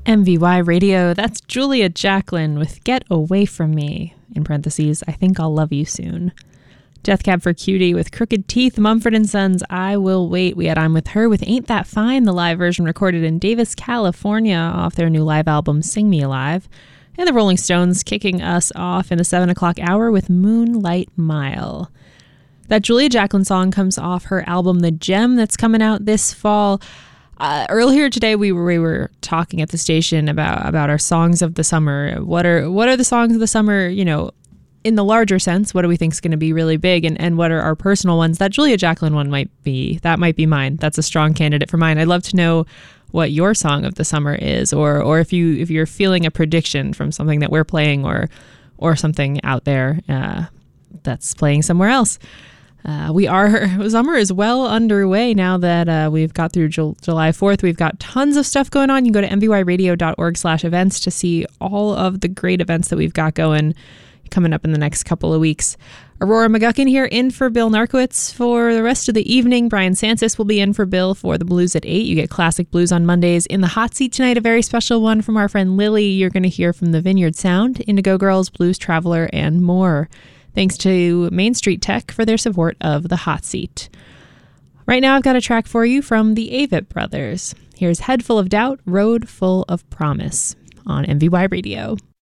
MVY Radio, that's Julia Jacklin with Get Away From Me. In parentheses, I think I'll love you soon. Death Cab for Cutie with Crooked Teeth, Mumford & Sons, I Will Wait. We had I'm With Her with Ain't That Fine, the live version recorded in Davis, California off their new live album Sing Me Alive. And the Rolling Stones kicking us off in the 7 o'clock hour with Moonlight Mile. That Julia Jacklin song comes off her album The Gem that's coming out this fall. Earlier today, we were talking at the station about our songs of the summer. What are the songs of the summer, you know, in the larger sense? What do we think is going to be really big? And what are our personal ones? That Julia Jacklin one might be mine. That's a strong candidate for mine. I'd love to know what your song of the summer is, or if you're feeling a prediction from something that we're playing or something out there that's playing somewhere else. Summer is well underway now that we've got through July 4th. We've got tons of stuff going on. You can go to mvyradio.org/events to see all of the great events that we've got coming up in the next couple of weeks. Aurora McGuckin here in for Bill Narkowitz for the rest of the evening. Brian Sansis will be in for Bill for the Blues at 8. You get classic blues on Mondays. In the hot seat tonight, a very special one from our friend Lily. You're going to hear from the Vineyard Sound, Indigo Girls, Blues Traveler, and more. Thanks to Main Street Tech for their support of the hot seat. Right now, I've got a track for you from the Avett Brothers. Here's Head Full of Doubt, Road Full of Promise on MVY Radio.